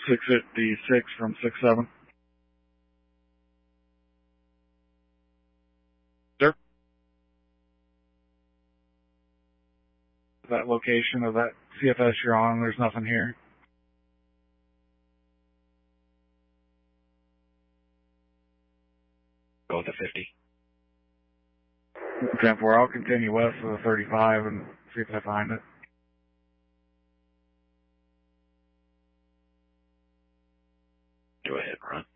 656 from 67. Sir? That location of that CFS you're on, there's nothing here. Go with the 50. 10-4, I'll continue west of the 35 and see if I find it. Go ahead, run.